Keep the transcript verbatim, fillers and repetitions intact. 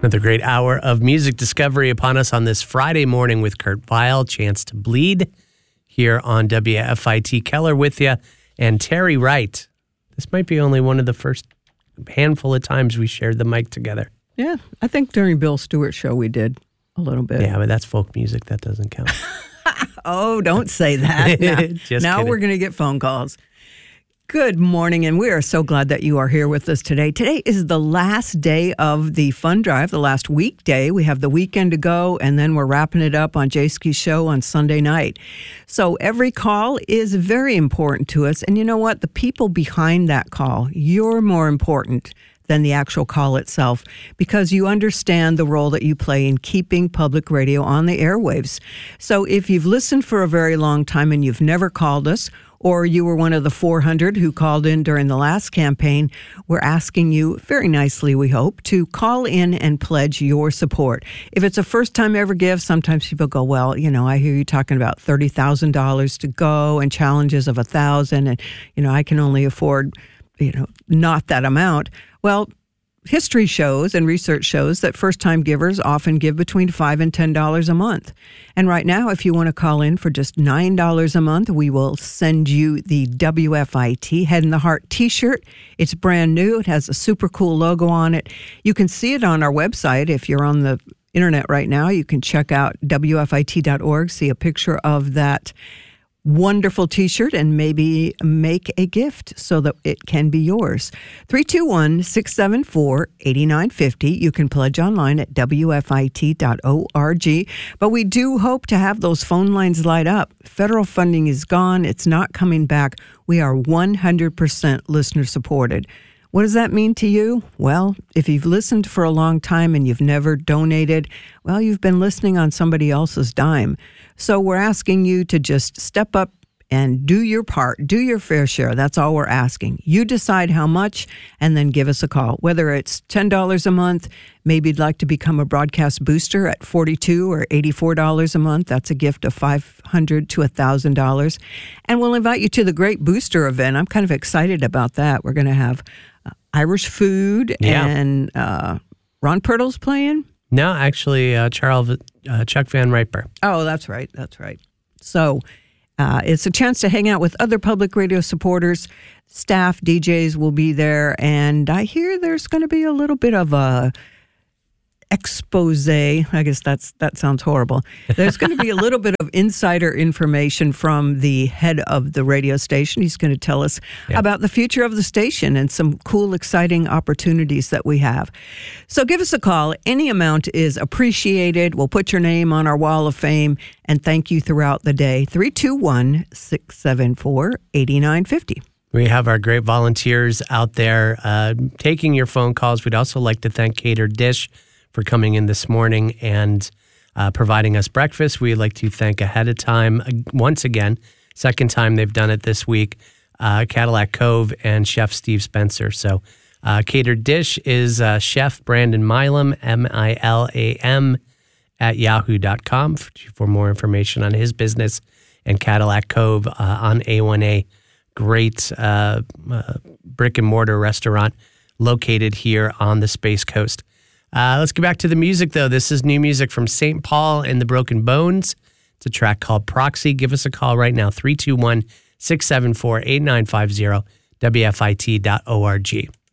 Another great hour of music discovery upon us on this Friday morning with Kurt Vile, Chance to Bleed, here on W F I T. Keller with you, and Terry Wright. This might be only one of the first handful of times we shared the mic together. Yeah, I think during Bill Stewart's show we did a little bit. Yeah, but that's folk music. That doesn't count. Oh, don't say that. Now, Just now kidding. We're going to get phone calls. Good morning, and we are so glad that you are here with us today. Today is the last day of the fund drive, the last weekday. We have the weekend to go, and then we're wrapping it up on Jay Ski's show on Sunday night. So every call is very important to us, and you know what? The people behind that call, you're more important than the actual call itself, because you understand the role that you play in keeping public radio on the airwaves. So if you've listened for a very long time and you've never called us, or you were one of the four hundred who called in during the last campaign, we're asking you, very nicely we hope, to call in and pledge your support. If it's a first-time ever gift, sometimes people go, well, you know, I hear you talking about thirty thousand dollars to go and challenges of one thousand dollars, and, you know, I can only afford, you know, not that amount. Well, history shows and research shows that first-time givers often give between five dollars and ten dollars a month. And right now, if you want to call in for just nine dollars a month, we will send you the W F I T Head in the Heart t-shirt. It's brand new. It has a super cool logo on it. You can see it on our website. If you're on the internet right now, you can check out W F I T dot org, see a picture of that wonderful t-shirt, and maybe make a gift so that it can be yours. three two one, six seven four, eight nine five zero. You can pledge online at W F I T dot org. But we do hope to have those phone lines light up. Federal funding is gone. It's not coming back. We are one hundred percent listener supported. What does that mean to you? Well, if you've listened for a long time and you've never donated, well, you've been listening on somebody else's dime. So we're asking you to just step up and do your part, do your fair share. That's all we're asking. You decide how much, and then give us a call. Whether it's ten dollars a month, maybe you'd like to become a broadcast booster at forty-two dollars or eighty-four dollars a month. That's a gift of five hundred dollars to one thousand dollars. And we'll invite you to the Great Booster event. I'm kind of excited about that. We're going to have uh, Irish food, Yeah. and uh, Ron Pirtle's playing. No, actually, uh, Charles uh, Chuck Van Riper. Oh, that's right. That's right. So uh, it's a chance to hang out with other public radio supporters. Staff, D Js will be there. And I hear there's going to be a little bit of a expose. I guess that's that sounds horrible. There's going to be a little bit of insider information from the head of the radio station. He's going to tell us yeah. about the future of the station and some cool, exciting opportunities that we have. So give us a call. Any amount is appreciated. We'll put your name on our wall of fame and thank you throughout the day. three two one, six seven four, eight nine five zero. We have our great volunteers out there uh, taking your phone calls. We'd also like to thank Cater Dish for coming in this morning and uh, providing us breakfast. We'd like to thank ahead of time, uh, once again, second time they've done it this week, uh, Cadillac Cove and Chef Steve Spencer. So uh, Catered Dish is uh, Chef Brandon Milam, M I L A M, at yahoo dot com for, for more information on his business, and Cadillac Cove uh, on A one A. Great uh, uh, brick and mortar restaurant located here on the Space Coast. Uh, let's get back to the music, though. This is new music from Saint Paul and the Broken Bones. It's a track called Proxy. Give us a call right now, three two one, six seven four, eight nine five zero, W F I T dot org.